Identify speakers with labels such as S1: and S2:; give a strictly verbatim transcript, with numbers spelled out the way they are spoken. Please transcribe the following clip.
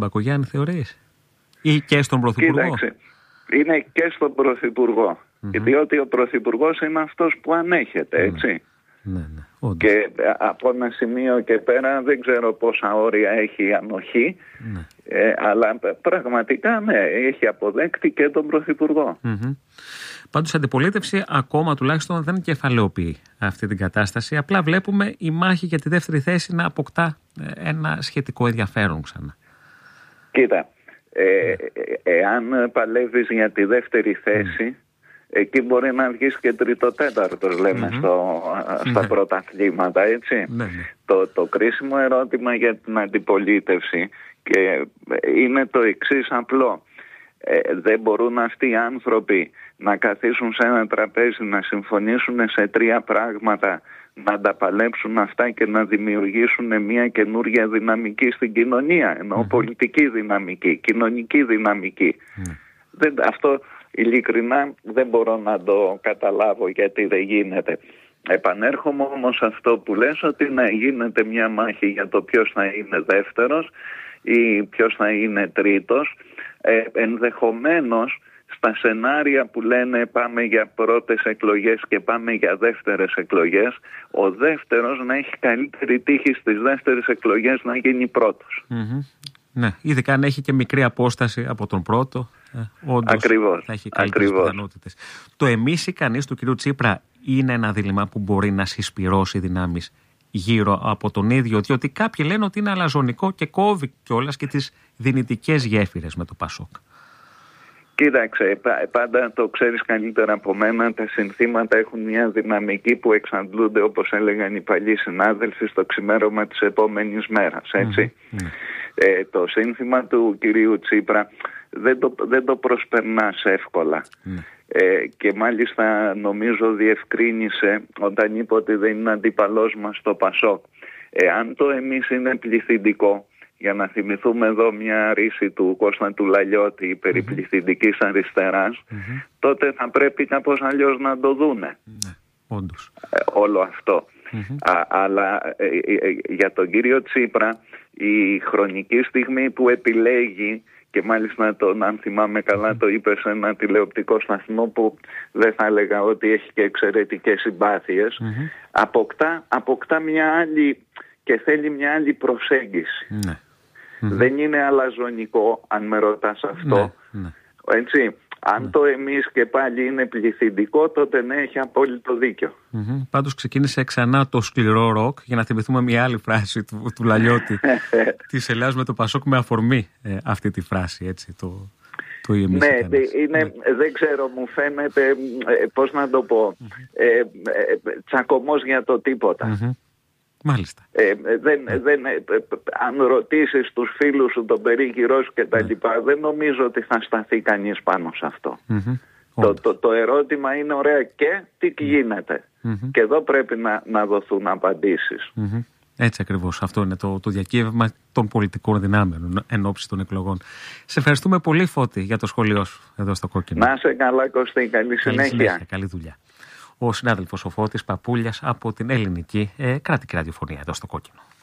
S1: Μπακογιάννη, θεωρείς? Ή και στον Πρωθυπουργό?
S2: Κοίταξε, είναι και στον Πρωθυπουργό. Mm-hmm. Διότι ο Πρωθυπουργός είναι αυτός που ανέχεται, έτσι.
S1: Ναι, ναι, όντως.
S2: Και από ένα σημείο και πέρα δεν ξέρω πόσα όρια έχει η ανοχή, ναι. ε, αλλά πραγματικά ναι, έχει αποδέκτη και τον Πρωθυπουργό.
S1: Mm-hmm. Πάντως η αντιπολίτευση ακόμα τουλάχιστον δεν κεφαλαιοποιεί αυτή την κατάσταση. Απλά βλέπουμε η μάχη για τη δεύτερη θέση να αποκτά ένα σχετικό ενδιαφέρον ξανά.
S2: Κοίτα, ε, εάν παλεύεις για τη δεύτερη θέση, mm. εκεί μπορεί να βγεις και τρίτο-τέταρτος, λέμε, mm-hmm. στο, στα mm-hmm. πρώτα αθλήματα, έτσι. Mm-hmm. Το, το κρίσιμο ερώτημα για την αντιπολίτευση και είναι το εξής απλό. Ε, δεν μπορούν αυτοί οι άνθρωποι να καθίσουν σε ένα τραπέζι, να συμφωνήσουν σε τρία πράγματα, να τα παλέψουν αυτά και να δημιουργήσουν μια καινούργια δυναμική στην κοινωνία, ενώ mm-hmm. πολιτική δυναμική, κοινωνική δυναμική. Mm. Δεν, αυτό ειλικρινά δεν μπορώ να το καταλάβω γιατί δεν γίνεται. Επανέρχομαι όμως σε αυτό που λες, ότι να γίνεται μια μάχη για το ποιος θα είναι δεύτερος ή ποιος θα είναι τρίτος. Ε, ενδεχομένως στα σενάρια που λένε πάμε για πρώτες εκλογές και πάμε για δεύτερες εκλογές, ο δεύτερος να έχει καλύτερη τύχη στις δεύτερες εκλογές να γίνει πρώτος.
S1: Mm-hmm. Ναι, ειδικά αν έχει και μικρή απόσταση από τον πρώτο, ε, όντως
S2: ακριβώς,
S1: θα έχει καλύτερες πιθανότητες. Το εμείς ή κανείς του κ. Τσίπρα είναι ένα δίλημμα που μπορεί να συσπυρώσει δυνάμεις γύρω από τον ίδιο, διότι κάποιοι λένε ότι είναι αλαζονικό και κόβει κιόλας και τις δυνητικές γέφυρες με το Πασόκ.
S2: Κοίταξε, πάντα το ξέρεις καλύτερα από μένα, τα συνθήματα έχουν μια δυναμική που εξαντλούνται, όπως έλεγαν οι παλιοί συνάδελφοι, στο ξημέρωμα της επόμενης μέρας, έτσι. Mm-hmm. Ε, το σύνθημα του κυρίου Τσίπρα δεν το, δεν το προσπερνάς εύκολα. Mm. Ε, και μάλιστα νομίζω διευκρίνησε όταν είπε ότι δεν είναι αντίπαλός μας στο Πασόκ. Ε, αν το εμείς είναι πληθυντικό, για να θυμηθούμε εδώ μια ρίση του Κώστα του Λαλιώτη περί mm-hmm. πληθυντικής αριστεράς, mm-hmm. τότε θα πρέπει κάπως αλλιώς να το δούνε.
S1: Mm-hmm. Όντως.
S2: Ε, όλο αυτό. Mm-hmm. Α, αλλά ε, ε, ε, για τον κύριο Τσίπρα η χρονική στιγμή που επιλέγει, και μάλιστα τον, αν θυμάμαι καλά, το είπε σε ένα τηλεοπτικό σταθμό που δεν θα έλεγα ότι έχει και εξαιρετικές συμπάθειες, mm-hmm. αποκτά, αποκτά μια άλλη και θέλει μια άλλη προσέγγιση. Mm-hmm. Δεν είναι αλαζονικό, αν με ρωτάς αυτό. Mm-hmm. Έτσι, αν mm-hmm. το εμείς και πάλι είναι πληθυντικό, τότε ναι, έχει απόλυτο δίκιο.
S1: Mm-hmm. Πάντως ξεκίνησε ξανά το σκληρό ροκ, για να θυμηθούμε μια άλλη φράση του, του Λαλιώτη της Ελλάδας με το Πασόκ, με αφορμή ε, αυτή τη φράση, έτσι, το, το εμείς.
S2: Ναι, είναι, ναι, δεν ξέρω, μου φαίνεται, ε, πώς να το πω, mm-hmm. ε, ε, τσακωμός για το τίποτα. Mm-hmm.
S1: Μάλιστα.
S2: Ε, δεν, δεν, ε, αν ρωτήσεις τους φίλους σου, τον περίγυρό σου και τα λοιπά, δεν νομίζω ότι θα σταθεί κανείς πάνω σε αυτό. Mm-hmm. Το, το, το ερώτημα είναι ωραία, και τι γίνεται. Mm-hmm. Και εδώ πρέπει να, να δοθούν απαντήσεις.
S1: Mm-hmm. Έτσι ακριβώς. Αυτό είναι το, το διακύβευμα των πολιτικών δυνάμεων εν ώψη των εκλογών. Σε ευχαριστούμε πολύ, Φώτη, για το σχόλιο σου εδώ στο Κόκκινο.
S2: Να σε καλά, Κωστή. Καλή, καλή συνέχεια. συνέχεια.
S1: Καλή δουλειά. Ο συνάδελφος ο Φώτης Παπούλιας από την ελληνική ε, κρατική ραδιοφωνία εδώ στο Κόκκινο.